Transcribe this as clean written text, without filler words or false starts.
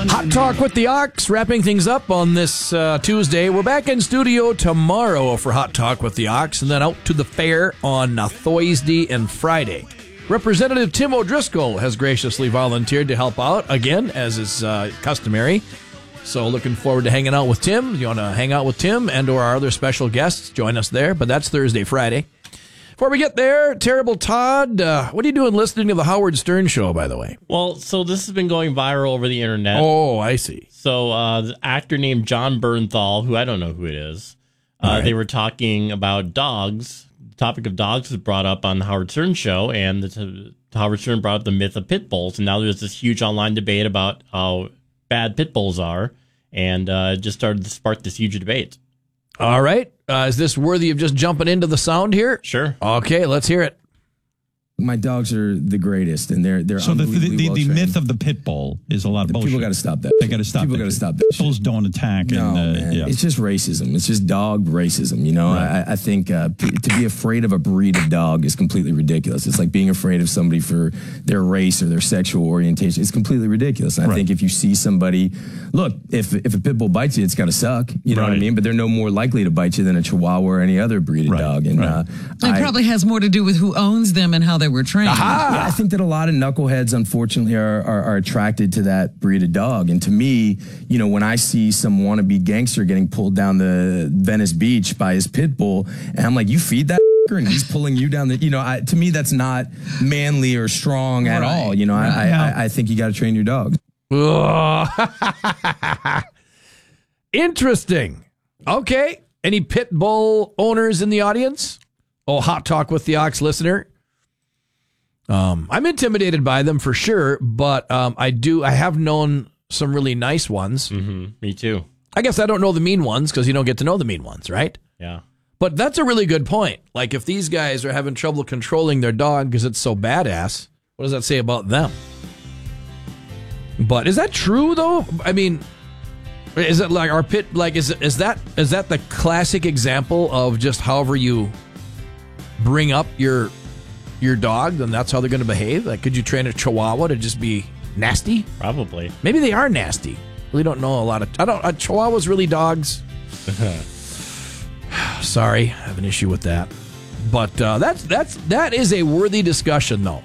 Hot Talk with the Ox, wrapping things up on this Tuesday. We're back in studio tomorrow for Hot Talk with the Ox, and then out to the fair on Thursday and Friday. Representative Tim O'Driscoll has graciously volunteered to help out, again, as is customary. So looking forward to hanging out with Tim. If you want to hang out with Tim and or our other special guests, join us there. But that's Thursday, Friday. Before we get there, Terrible Todd, what are you doing listening to the Howard Stern Show, by the way? Well, so this has been going viral over the internet. Oh, I see. So the actor named John Bernthal, who I don't know who it is, right. They were talking about dogs. The topic of dogs was brought up on the Howard Stern Show, and Howard Stern brought up the myth of pit bulls. And now there's this huge online debate about how bad pit bulls are, and it just started to spark this huge debate. All right. Is this worthy of just jumping into the sound here? Sure. Okay, let's hear it. My dogs are the greatest, and they're so the myth of the pit bull is a lot of bullshit. People got to stop that. They got to stop. People got to stop that. Pit bulls don't attack. No, man. Yeah. It's just racism. It's just dog racism. You know, right. I think to be afraid of a breed of dog is completely ridiculous. It's like being afraid of somebody for their race or their sexual orientation. It's completely ridiculous. And I think if you see somebody, look, if a pit bull bites you, it's got to suck. You know what I mean? But they're no more likely to bite you than a Chihuahua or any other breed of dog. And it probably has more to do with who owns them and how they were trained. Aha! Yeah, I think that a lot of knuckleheads, unfortunately, are attracted to that breed of dog. And to me, you know, when I see some wannabe gangster getting pulled down the Venice Beach by his pit bull, and I'm like, you feed that and he's pulling you down the, you know, to me, that's not manly or strong at all. You know, I think you got to train your dog. Interesting. Okay. Any pit bull owners in the audience? Oh, Hot Talk with the Ox listener. I'm intimidated by them for sure, but I have known some really nice ones. Mm-hmm. Me too. I guess I don't know the mean ones because you don't get to know the mean ones, right? Yeah. But that's a really good point. Like if these guys are having trouble controlling their dog because it's so badass, what does that say about them? But is that true though? I mean, is it like our pit? Like is that the classic example of just however you bring up your dog, then that's how they're going to behave? Like, could you train a Chihuahua to just be nasty? Probably. Maybe they are nasty. We don't know a lot of. Chihuahuas really dogs. Sorry, I have an issue with that. But that is a worthy discussion, though.